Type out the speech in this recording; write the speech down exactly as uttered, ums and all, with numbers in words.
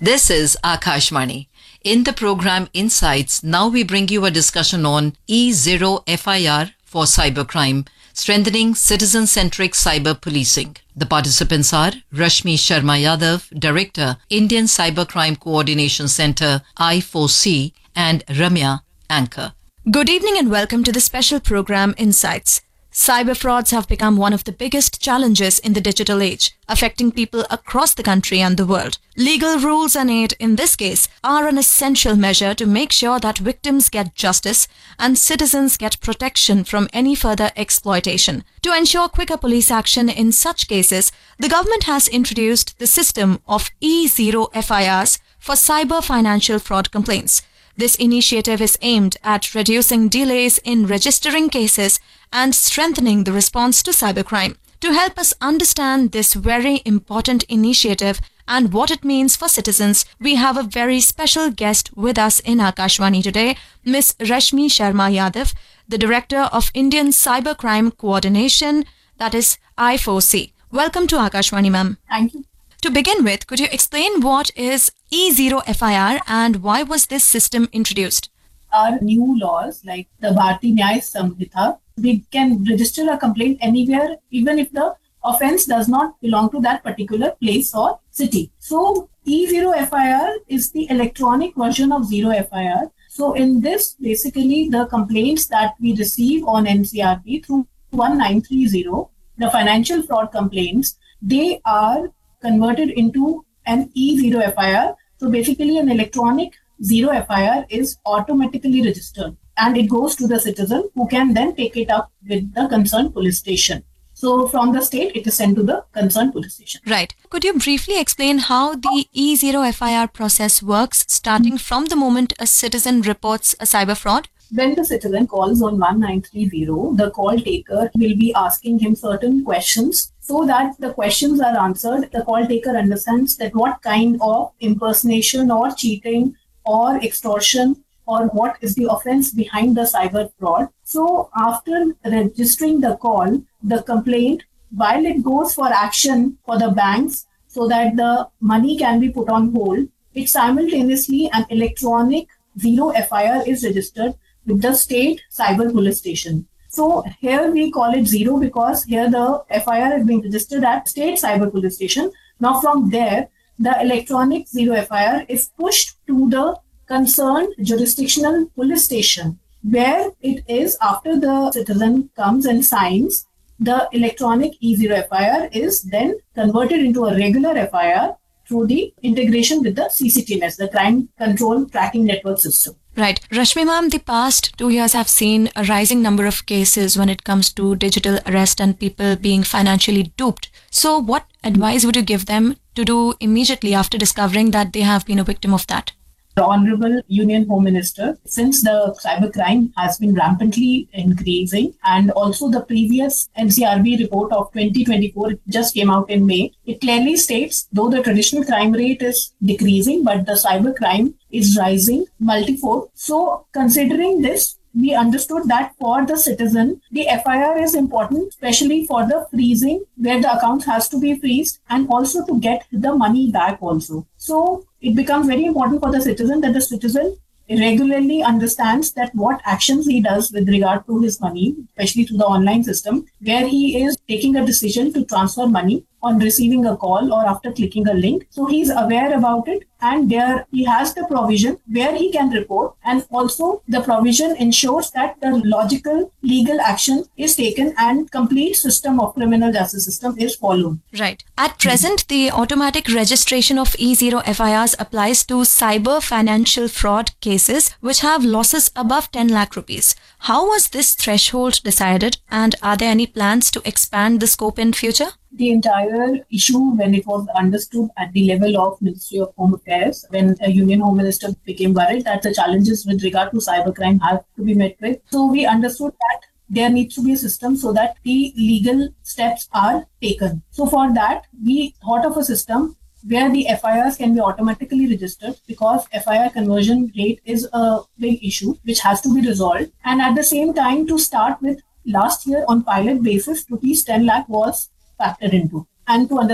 This is Akashvani. In the program Insights, now we bring you a discussion on E zero F I R for cybercrime, strengthening citizen-centric cyber policing. The participants are Rashmi Sharma Yadav, Director, Indian Cybercrime Coordination Center, I four C, and Ramya, Anchor. Good evening and welcome to the special program Insights. Cyber frauds have become one of the biggest challenges in the digital age, affecting people across the country and the world. Legal rules and aid in this case are an essential measure to make sure that victims get justice and citizens get protection from any further exploitation. To ensure quicker police action in such cases, the government has introduced the system of E zero F I Rs for cyber financial fraud complaints. This initiative is aimed at reducing delays in registering cases and strengthening the response to cybercrime. To help us understand this very important initiative and what it means for citizens, we have a very special guest with us in Akashvani today, Miss Rashmi Sharma Yadav, the Director of Indian Cybercrime Coordination, that is I four C. Welcome to Akashvani, ma'am. Thank you. To begin with, could you explain what is E zero F I R and why was this system introduced? Our new laws, like the Bharatiya Nyaya Samhita, we can register a complaint anywhere, even if the offence does not belong to that particular place or city. So, E zero F I R is the electronic version of zero F I R. So, in this, basically, the complaints that we receive on N C R B through one nine three zero, the financial fraud complaints, they are converted into an E zero F I R. So basically an electronic zero F I R is automatically registered and it goes to the citizen who can then take it up with the concerned police station. So from the state, it is sent to the concerned police station. Right. Could you briefly explain how the E zero F I R process works, starting from the moment a citizen reports a cyber fraud? When the citizen calls on one nine three zero, the call taker will be asking him certain questions so that the questions are answered. The call taker understands that what kind of impersonation or cheating or extortion or what is the offense behind the cyber fraud. So after registering the call, the complaint, while it goes for action for the banks so that the money can be put on hold, it simultaneously an electronic zero F I R is registered with the state cyber police station. So here we call it zero because here the F I R is being registered at state cyber police station. Now from there, the electronic zero F I R is pushed to the concerned jurisdictional police station, where it is after the citizen comes and signs, the electronic E zero F I R is then converted into a regular F I R through the integration with the C C T N S, the Crime Control Tracking Network System. Right. Rashmi ma'am, the past two years have seen a rising number of cases when it comes to digital arrest and people being financially duped. So what advice would you give them to do immediately after discovering that they have been a victim of that? The Honorable Union Home Minister, since the cybercrime has been rampantly increasing and also the previous N C R B report of twenty twenty-four just came out in May, it clearly states though the traditional crime rate is decreasing, but the cybercrime is rising multifold. So considering this, we understood that for the citizen, the F I R is important, especially for the freezing where the account has to be freezed and also to get the money back also. So it becomes very important for the citizen that the citizen regularly understands that what actions he does with regard to his money, especially through the online system, where he is taking a decision to transfer money on receiving a call or after clicking a link. So he's aware about it and there he has the provision where he can report, and also the provision ensures that the logical legal action is taken and complete system of criminal justice system is followed. Right. At present, the automatic registration of E zero F I Rs applies to cyber financial fraud cases which have losses above ten lakh rupees. How was this threshold decided and are there any plans to expand the scope in future? The entire issue, when it was understood at the level of Ministry of Home Affairs, when a Union Home Minister became worried that the challenges with regard to cybercrime have to be met with. So we understood that there needs to be a system so that the legal steps are taken. So for that, we thought of a system where the F I Rs can be automatically registered because F I R conversion rate is a big issue which has to be resolved. And at the same time, to start with, last year on pilot basis, rupees ten lakh was factored into. And to understand